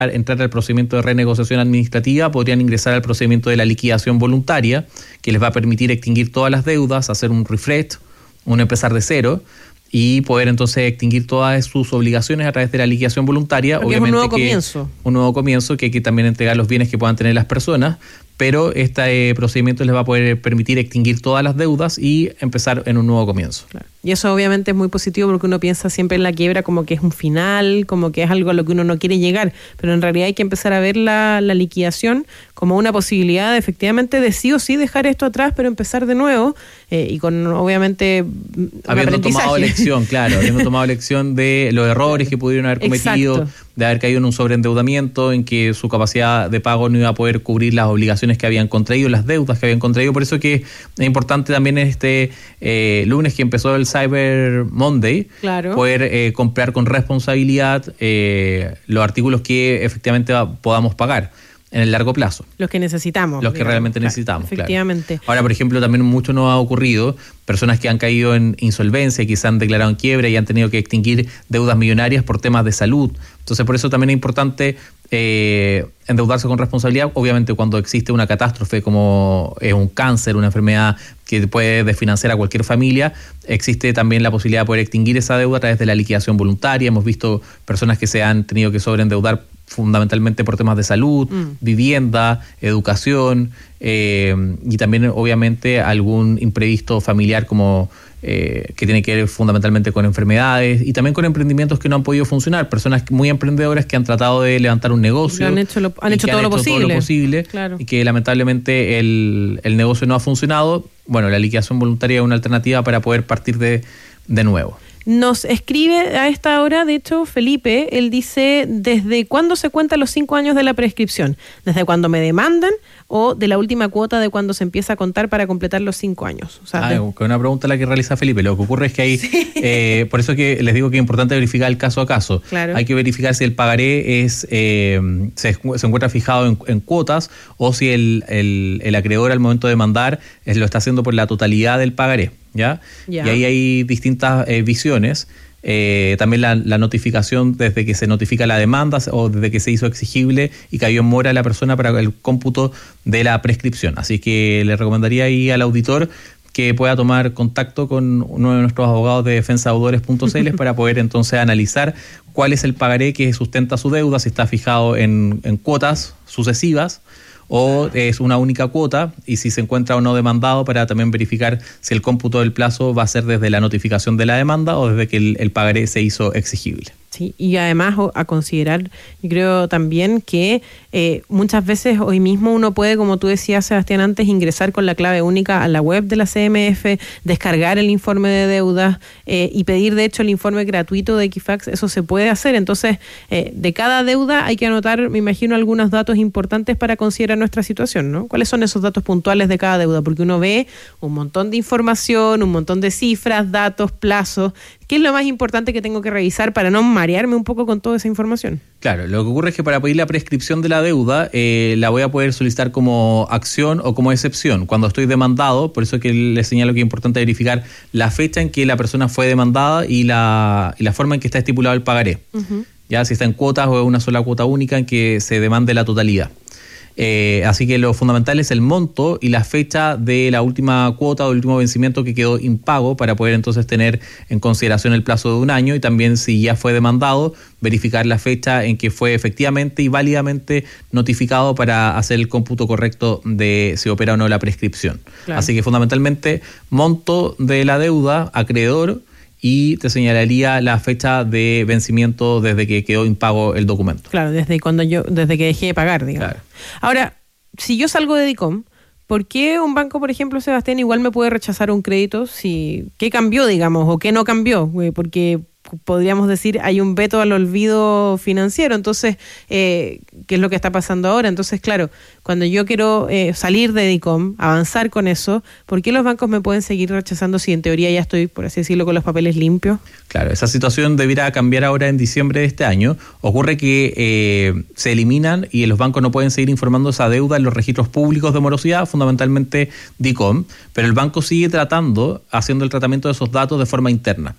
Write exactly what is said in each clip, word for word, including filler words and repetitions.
entrar al procedimiento de renegociación administrativa, podrían ingresar al procedimiento de la liquidación voluntaria, que les va a permitir extinguir todas las deudas, hacer un refresh, un empezar de cero, y poder entonces extinguir todas sus obligaciones a través de la liquidación voluntaria. Porque obviamente es un nuevo que, comienzo. Un nuevo comienzo, que hay que también entregar los bienes que puedan tener las personas, pero este eh, procedimiento les va a poder permitir extinguir todas las deudas y empezar en un nuevo comienzo. Claro. Y eso obviamente es muy positivo porque uno piensa siempre en la quiebra como que es un final, como que es algo a lo que uno no quiere llegar, pero en realidad hay que empezar a ver la, la liquidación como una posibilidad de, efectivamente, de sí o sí dejar esto atrás, pero empezar de nuevo eh, y con obviamente habiendo tomado lección, claro, habiendo tomado lección de los errores que pudieron haber cometido. Exacto. De haber caído en un sobreendeudamiento, en que su capacidad de pago no iba a poder cubrir las obligaciones que habían contraído, las deudas que habían contraído. Por eso que es importante también este eh, lunes que empezó el Cyber Monday, claro, poder eh, comprar con responsabilidad eh, los artículos que efectivamente podamos pagar en el largo plazo. Los que necesitamos. Los que digamos, realmente claro, necesitamos, efectivamente. Claro. Ahora, por ejemplo, también mucho nos ha ocurrido, personas que han caído en insolvencia, que se han declarado en quiebra y han tenido que extinguir deudas millonarias por temas de salud. Entonces, por eso también es importante eh, endeudarse con responsabilidad. Obviamente, cuando existe una catástrofe como es un cáncer, una enfermedad que puede desfinanciar a cualquier familia, existe también la posibilidad de poder extinguir esa deuda a través de la liquidación voluntaria. Hemos visto personas que se han tenido que sobreendeudar fundamentalmente por temas de salud, mm. vivienda, educación eh, y también obviamente algún imprevisto familiar como eh, que tiene que ver fundamentalmente con enfermedades y también con emprendimientos que no han podido funcionar, personas muy emprendedoras que han tratado de levantar un negocio, han hecho, lo, han hecho, todo, han lo hecho posible. todo lo posible claro. y que lamentablemente el, el negocio no ha funcionado. Bueno, la liquidación voluntaria es una alternativa para poder partir de, de nuevo. Nos escribe a esta hora, de hecho, Felipe, él dice, ¿desde cuándo se cuentan los cinco años de la prescripción? ¿Desde cuando me demandan o de la última cuota de cuando se empieza a contar para completar los cinco años? O sea, ah, de... es una pregunta la que realiza Felipe. Lo que ocurre es que hay, sí. eh, por eso que les digo que es importante verificar el caso a caso. Claro. Hay que verificar si el pagaré es eh, se, se encuentra fijado en, en cuotas o si el, el, el acreedor al momento de demandar es, lo está haciendo por la totalidad del pagaré. ¿Ya? Ya. Y ahí hay distintas eh, visiones. Eh, también la, la notificación desde que se notifica la demanda o desde que se hizo exigible y cayó en mora la persona para el cómputo de la prescripción. Así que le recomendaría ahí al auditor que pueda tomar contacto con uno de nuestros abogados de defensa deudores punto c l para poder entonces analizar cuál es el pagaré que sustenta su deuda, si está fijado en, en cuotas sucesivas o es una única cuota, y si se encuentra o no demandado, para también verificar si el cómputo del plazo va a ser desde la notificación de la demanda o desde que el, el pagaré se hizo exigible. Sí, y además a considerar, yo creo también que eh, muchas veces hoy mismo uno puede, como tú decías, Sebastián, antes, ingresar con la clave única a la web de la C M F, descargar el informe de deudas eh, y pedir, de hecho, el informe gratuito de Equifax. Eso se puede hacer. Entonces, eh, de cada deuda hay que anotar, me imagino, algunos datos importantes para considerar nuestra situación, ¿no? ¿Cuáles son esos datos puntuales de cada deuda? Porque uno ve un montón de información, un montón de cifras, datos, plazos. ¿Qué es lo más importante que tengo que revisar para no marearme un poco con toda esa información? Claro, lo que ocurre es que para pedir la prescripción de la deuda eh, la voy a poder solicitar como acción o como excepción. Cuando estoy demandado, por eso que les señalo que es importante verificar la fecha en que la persona fue demandada y la, y la forma en que está estipulado el pagaré. Uh-huh. Ya, si está en cuotas o es una sola cuota única en que se demande la totalidad. Eh, así que lo fundamental es el monto y la fecha de la última cuota o el último vencimiento que quedó impago para poder entonces tener en consideración el plazo de un año, y también si ya fue demandado, verificar la fecha en que fue efectivamente y válidamente notificado para hacer el cómputo correcto de si opera o no la prescripción. Claro. Así que fundamentalmente monto de la deuda, acreedor, y te señalaría la fecha de vencimiento desde que quedó impago el documento. Claro, desde cuando yo, desde que dejé de pagar, digamos. Claro. Ahora, si yo salgo de DICOM, ¿por qué un banco, por ejemplo, Sebastián, igual me puede rechazar un crédito? Si, ¿qué cambió, digamos, o qué no cambió? Porque podríamos decir, hay un veto al olvido financiero. Entonces, eh, ¿qué es lo que está pasando ahora? Entonces, claro, cuando yo quiero eh, salir de DICOM, avanzar con eso, ¿por qué los bancos me pueden seguir rechazando si en teoría ya estoy, por así decirlo, con los papeles limpios? Claro, esa situación deberá cambiar ahora en diciembre de este año. Ocurre que eh, se eliminan y los bancos no pueden seguir informando esa deuda en los registros públicos de morosidad, fundamentalmente DICOM, pero el banco sigue tratando, haciendo el tratamiento de esos datos de forma interna.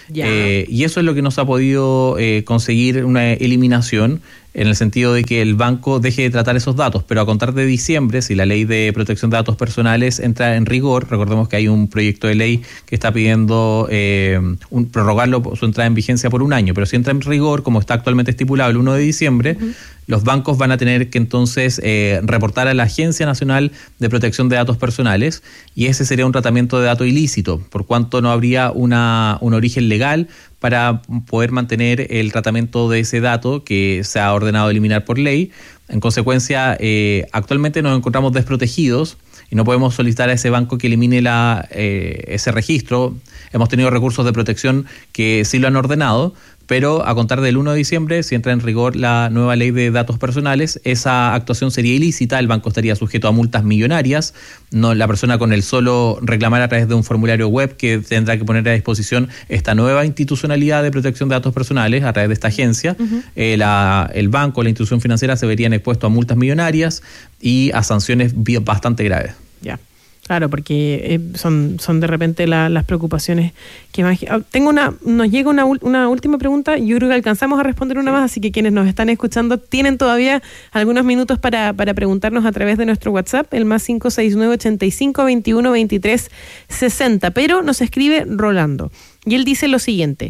Eh, y eso es lo que nos ha podido eh, conseguir una eliminación, en el sentido de que el banco deje de tratar esos datos, pero a contar de diciembre, si la ley de protección de datos personales entra en rigor, recordemos que hay un proyecto de ley que está pidiendo eh, un, prorrogarlo su entrada en vigencia por un año, pero si entra en rigor, como está actualmente estipulado el uno de diciembre, uh-huh. los bancos van a tener que entonces eh, reportar a la Agencia Nacional de Protección de Datos Personales, y ese sería un tratamiento de dato ilícito, por cuanto no habría una, un origen legal para poder mantener el tratamiento de ese dato que se ha ordenado eliminar por ley. En consecuencia, eh, actualmente nos encontramos desprotegidos y no podemos solicitar a ese banco que elimine la, eh, ese registro. Hemos tenido recursos de protección que sí lo han ordenado, pero a contar del uno de diciembre, si entra en rigor la nueva ley de datos personales, esa actuación sería ilícita, el banco estaría sujeto a multas millonarias, no la persona con el solo reclamar a través de un formulario web que tendrá que poner a disposición esta nueva institucionalidad de protección de datos personales a través de esta agencia, uh-huh. eh, la, el banco, la institución financiera se verían expuestos a multas millonarias y a sanciones bastante graves. Ya. Yeah. Claro, porque eh, son, son de repente la, las preocupaciones que más... Tengo una, nos llega una, una última pregunta, yo creo que alcanzamos a responder una más, así que quienes nos están escuchando tienen todavía algunos minutos para, para preguntarnos a través de nuestro WhatsApp, el más cinco seis nueve, ochenta y cinco, veintiuno, veintitrés, sesenta, pero nos escribe Rolando, y él dice lo siguiente: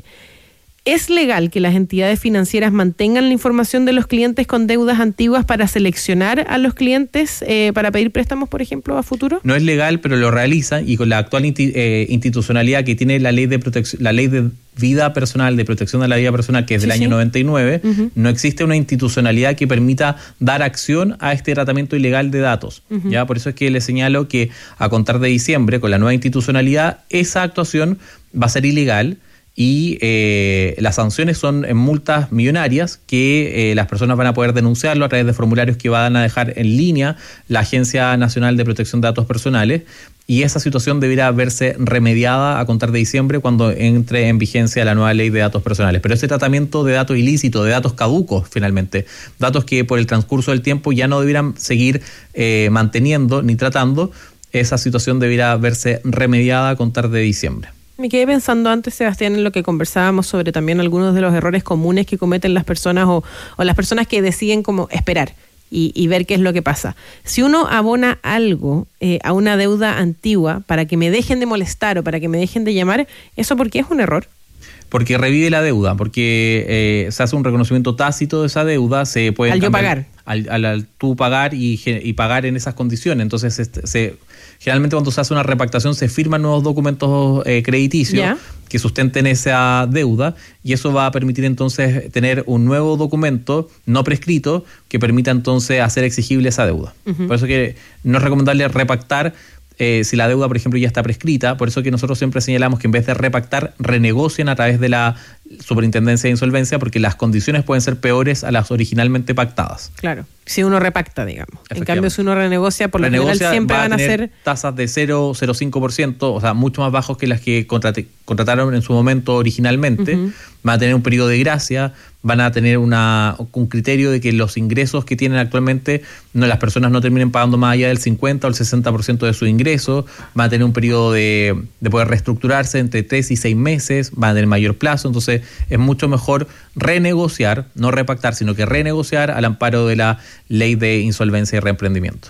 ¿es legal que las entidades financieras mantengan la información de los clientes con deudas antiguas para seleccionar a los clientes eh, para pedir préstamos, por ejemplo, a futuro? No es legal, pero lo realizan, y con la actual inti- eh, institucionalidad que tiene la ley de protección, la ley de vida personal, de protección de la vida personal, que es del sí, año sí. noventa y nueve, uh-huh. no existe una institucionalidad que permita dar acción a este tratamiento ilegal de datos. Uh-huh. ¿Ya? Por eso es que le señalo que a contar de diciembre, con la nueva institucionalidad, esa actuación va a ser ilegal. Y eh, las sanciones son en multas millonarias que eh, las personas van a poder denunciarlo a través de formularios que van a dejar en línea la Agencia Nacional de Protección de Datos Personales, y esa situación deberá verse remediada a contar de diciembre cuando entre en vigencia la nueva ley de datos personales. Pero ese tratamiento de datos ilícitos, de datos caducos finalmente, datos que por el transcurso del tiempo ya no debieran seguir eh, manteniendo ni tratando, esa situación deberá verse remediada a contar de diciembre. Me quedé pensando antes, Sebastián, en lo que conversábamos sobre también algunos de los errores comunes que cometen las personas o, o las personas que deciden como esperar y, y ver qué es lo que pasa. Si uno abona algo eh, a una deuda antigua para que me dejen de molestar o para que me dejen de llamar, ¿eso por qué es un error? Porque revive la deuda, porque eh, se hace un reconocimiento tácito de esa deuda, se puede... Al yo pagar. Al, al, al tú pagar y, y pagar en esas condiciones. Entonces, se, se, generalmente cuando se hace una repactación se firman nuevos documentos eh, crediticios ¿Ya? que sustenten esa deuda, y eso va a permitir entonces tener un nuevo documento no prescrito que permita entonces hacer exigible esa deuda. Uh-huh. Por eso que no es recomendable repactar Eh, si la deuda, por ejemplo, ya está prescrita. Por eso que nosotros siempre señalamos que en vez de repactar, renegocien a través de la Superintendencia de Insolvencia, porque las condiciones pueden ser peores a las originalmente pactadas. Claro, si uno repacta, digamos. En cambio, si uno renegocia, por lo general siempre va van a, a ser tasas de cero coma cero cinco por ciento, o sea, mucho más bajos que las que contrate, contrataron en su momento originalmente. Uh-huh. Van a tener un periodo de gracia, van a tener una, un criterio de que los ingresos que tienen actualmente, no, las personas no terminen pagando más allá del cincuenta o el sesenta por ciento de su ingreso, van a tener un periodo de, de poder reestructurarse entre tres y seis meses, van a tener mayor plazo. Entonces es mucho mejor renegociar, no repactar, sino que renegociar al amparo de la ley de insolvencia y reemprendimiento.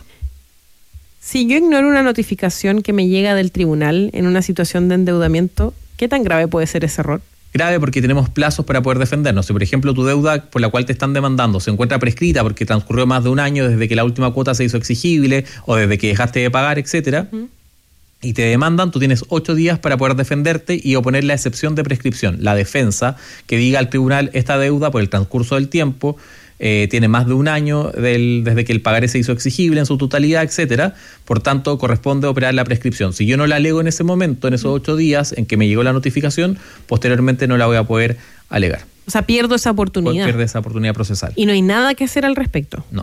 Si yo ignoro una notificación que me llega del tribunal en una situación de endeudamiento, ¿qué tan grave puede ser ese error? Grave, porque tenemos plazos para poder defendernos. Si, por ejemplo, tu deuda por la cual te están demandando se encuentra prescrita porque transcurrió más de un año desde que la última cuota se hizo exigible o desde que dejaste de pagar, etcétera, uh-huh. y te demandan, tú tienes ocho días para poder defenderte y oponer la excepción de prescripción, la defensa, que diga al tribunal: esta deuda por el transcurso del tiempo eh, tiene más de un año del, desde que el pagaré se hizo exigible en su totalidad, etcétera. Por tanto, corresponde operar la prescripción. Si yo no la alego en ese momento, en esos ocho días en que me llegó la notificación, posteriormente no la voy a poder alegar. O sea, pierdo esa oportunidad. Pierde esa oportunidad procesal. ¿Y no hay nada que hacer al respecto? No.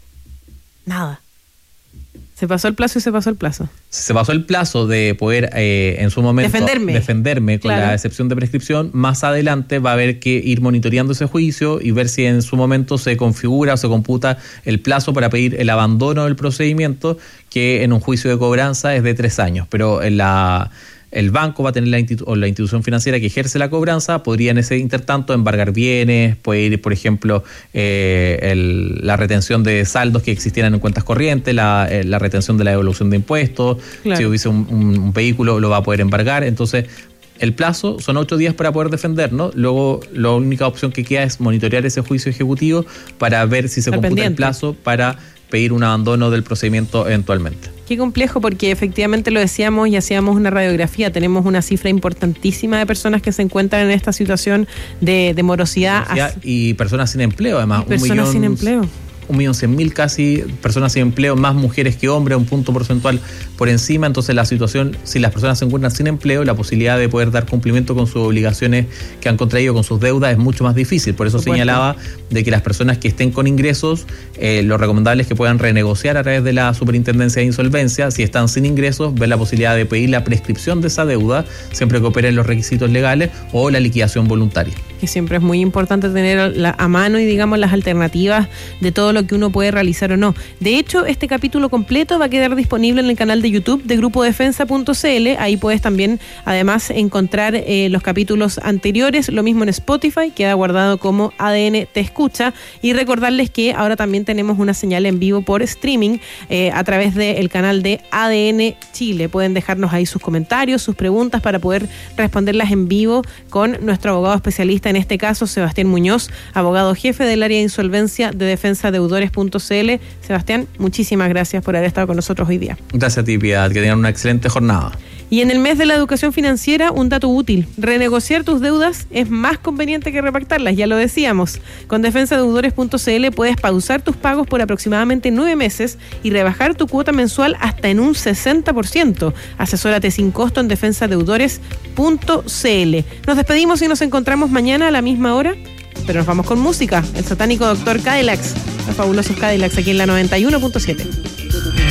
Nada. Se pasó el plazo y se pasó el plazo. Se pasó el plazo de poder eh, en su momento defenderme, defenderme con claro. la excepción de prescripción. Más adelante va a haber que ir monitoreando ese juicio y ver si en su momento se configura o se computa el plazo para pedir el abandono del procedimiento, que en un juicio de cobranza es de tres años. Pero en la el banco va a tener la, institu- o la institución financiera que ejerce la cobranza, podría en ese intertanto embargar bienes, puede ir, por ejemplo, eh, el, la retención de saldos que existieran en cuentas corrientes, la, eh, la retención de la devolución de impuestos, claro. Si hubiese un, un, un vehículo lo va a poder embargar, entonces el plazo son ocho días para poder defendernos, luego la única opción que queda es monitorear ese juicio ejecutivo para ver si se computa pendiente. El plazo para pedir un abandono del procedimiento eventualmente. Qué complejo, porque efectivamente lo decíamos y hacíamos una radiografía, tenemos una cifra importantísima de personas que se encuentran en esta situación de, de morosidad. Y personas sin empleo, además. Y personas un millón, sin empleo. Un millón cien mil casi personas sin empleo, más mujeres que hombres, un punto porcentual por encima. Entonces la situación, si las personas se encuentran sin empleo, la posibilidad de poder dar cumplimiento con sus obligaciones que han contraído, con sus deudas, es mucho más difícil. Por eso Por señalaba de que las personas que estén con ingresos, eh, lo recomendable es que puedan renegociar a través de la Superintendencia de Insolvencia. Si están sin ingresos, ver la posibilidad de pedir la prescripción de esa deuda, siempre que operen los requisitos legales, o la liquidación voluntaria. Que siempre es muy importante tener la, a mano y digamos las alternativas de todo lo que uno puede realizar o no. De hecho, este capítulo completo va a quedar disponible en el canal de YouTube de grupo defensa punto c l. Ahí puedes también, además, encontrar eh, los capítulos anteriores. Lo mismo en Spotify, queda guardado como A D N Te Escucha. Y recordarles que ahora también tenemos una señal en vivo por streaming eh, a través del canal de A D N Chile. Pueden dejarnos ahí sus comentarios, sus preguntas para poder responderlas en vivo con nuestro abogado especialista, en este caso Sebastián Muñoz, abogado jefe del área de insolvencia de defensa deudores punto c l. Sebastián, muchísimas gracias por haber estado con nosotros hoy día. Gracias a ti, Piedad, que tengan una excelente jornada. Y en el mes de la educación financiera, un dato útil: renegociar tus deudas es más conveniente que repactarlas, ya lo decíamos. Con defensa deudores punto c l puedes pausar tus pagos por aproximadamente nueve meses y rebajar tu cuota mensual hasta en un sesenta por ciento. Asesórate sin costo en defensa deudores punto c l. Nos despedimos y nos encontramos mañana a la misma hora, pero nos vamos con música. El satánico doctor Cadillacs, los fabulosos Cadillacs, aquí en la noventa y uno punto siete.